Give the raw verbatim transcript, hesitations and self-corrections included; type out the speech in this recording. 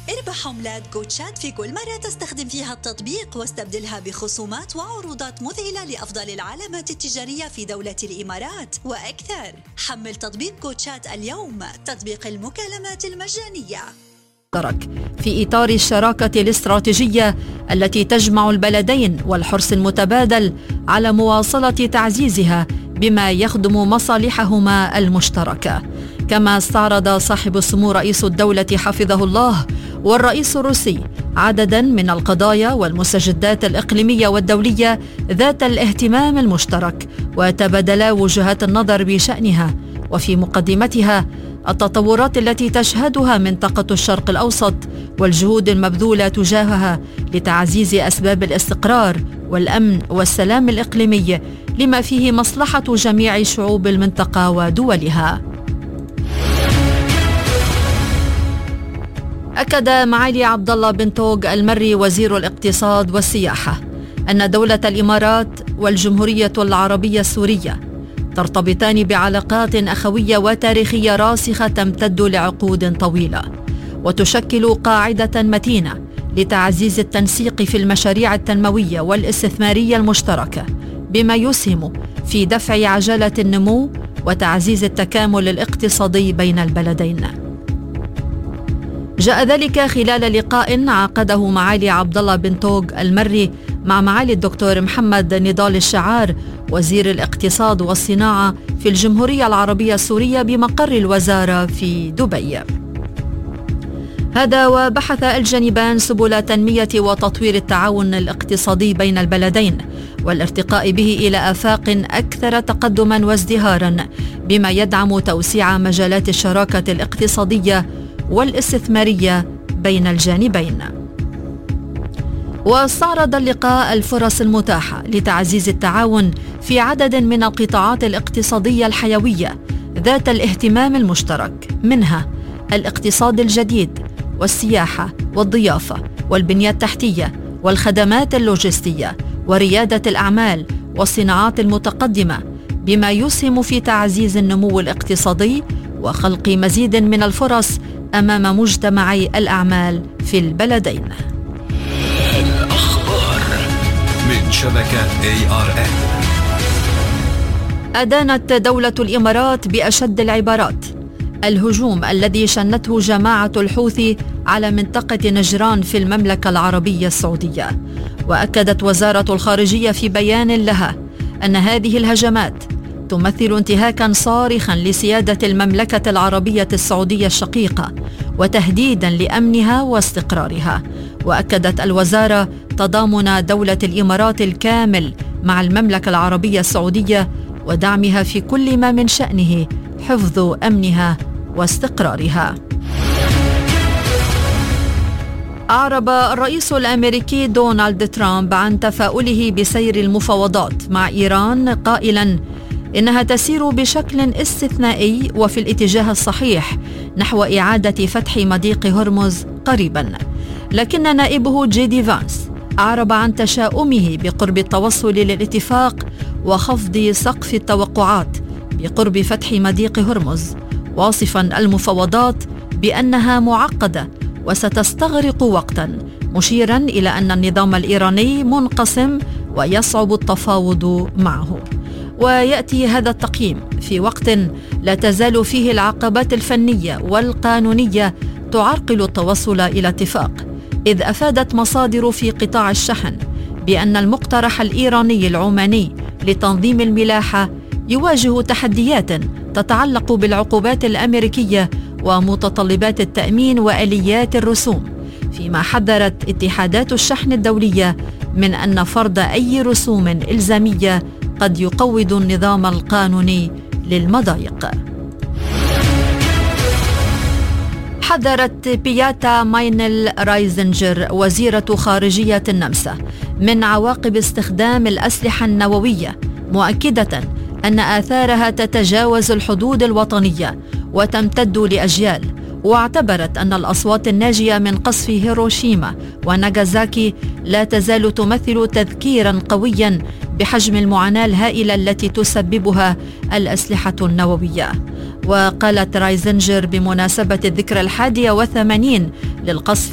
اربح عملات جوتشات في كل مرة تستخدم فيها التطبيق، واستبدلها بخصومات وعروضات مذهلة لأفضل العلامات التجارية في دولة الإمارات وأكثر. حمل تطبيق جوتشات اليوم، تطبيق المكالمات المجانية. في إطار الشراكة الاستراتيجية التي تجمع البلدين والحرص المتبادل على مواصلة تعزيزها بما يخدم مصالحهما المشتركة. كما استعرض صاحب السمو رئيس الدولة حفظه الله والرئيس الروسي عددا من القضايا والمستجدات الإقليمية والدولية ذات الاهتمام المشترك، وتبادلا وجهات النظر بشأنها، وفي مقدمتها التطورات التي تشهدها منطقة الشرق الأوسط والجهود المبذولة تجاهها لتعزيز أسباب الاستقرار والأمن والسلام الإقليمي لما فيه مصلحة جميع شعوب المنطقة ودولها. أكد معالي عبد الله بن توق المري وزير الاقتصاد والسياحة أن دولة الإمارات والجمهورية العربية السورية ترتبطان بعلاقات أخوية وتاريخية راسخة تمتد لعقود طويلة، وتشكل قاعدة متينة لتعزيز التنسيق في المشاريع التنموية والاستثمارية المشتركة، بما يسهم في دفع عجلة النمو وتعزيز التكامل الاقتصادي بين البلدين. جاء ذلك خلال لقاء عقده معالي عبد الله بن توق المري مع معالي الدكتور محمد نضال الشعار وزير الاقتصاد والصناعة في الجمهورية العربية السورية بمقر الوزارة في دبي. هذا وبحث الجانبان سبل تنمية وتطوير التعاون الاقتصادي بين البلدين والارتقاء به إلى آفاق أكثر تقدما وازدهارا، بما يدعم توسيع مجالات الشراكة الاقتصادية والاستثمارية بين الجانبين. واستعرض اللقاء الفرص المتاحة لتعزيز التعاون في عدد من القطاعات الاقتصادية الحيوية ذات الاهتمام المشترك، منها الاقتصاد الجديد والسياحة والضيافة والبنية التحتية والخدمات اللوجستية وريادة الأعمال والصناعات المتقدمة، بما يسهم في تعزيز النمو الاقتصادي وخلق مزيد من الفرص أمام مجتمعي الأعمال في البلدين. الأخبار من شبكة إيه آر إن. أدانت دولة الإمارات بأشد العبارات الهجوم الذي شنته جماعة الحوثي على منطقة نجران في المملكة العربية السعودية. وأكدت وزارة الخارجية في بيان لها أن هذه الهجمات تمثل انتهاكا صارخا لسيادة المملكة العربية السعودية الشقيقة وتهديدا لأمنها واستقرارها. وأكدت الوزارة تضامن دولة الإمارات الكامل مع المملكة العربية السعودية ودعمها في كل ما من شأنه حفظ أمنها واستقرارها. أعرب الرئيس الأمريكي دونالد ترامب عن تفاؤله بسير المفاوضات مع إيران، قائلا إنها تسير بشكل استثنائي وفي الاتجاه الصحيح نحو إعادة فتح مضيق هرمز قريبا. لكن نائبه جي دي فانس أعرب عن تشاؤمه بقرب التوصل للاتفاق وخفض سقف التوقعات بقرب فتح مضيق هرمز، واصفا المفاوضات بأنها معقدة وستستغرق وقتا، مشيرا إلى أن النظام الإيراني منقسم ويصعب التفاوض معه. ويأتي هذا التقييم في وقت لا تزال فيه العقبات الفنية والقانونية تعرقل التوصل إلى اتفاق، إذ أفادت مصادر في قطاع الشحن بأن المقترح الإيراني العماني لتنظيم الملاحة يواجه تحديات تتعلق بالعقوبات الأمريكية ومتطلبات التأمين وآليات الرسوم، فيما حذرت اتحادات الشحن الدولية من أن فرض أي رسوم إلزامية قد يقوض النظام القانوني للمضايق. حذرت بياتا ماينل رايزنجر وزيرة خارجية النمسا من عواقب استخدام الأسلحة النووية، مؤكدة أن آثارها تتجاوز الحدود الوطنية وتمتد لأجيال. واعتبرت أن الأصوات الناجية من قصف هيروشيما وناغازاكي لا تزال تمثل تذكيرا قويا بحجم المعاناة الهائلة التي تسببها الأسلحة النووية. وقالت رايزنجر بمناسبة الذكرى الحادية والثمانين للقصف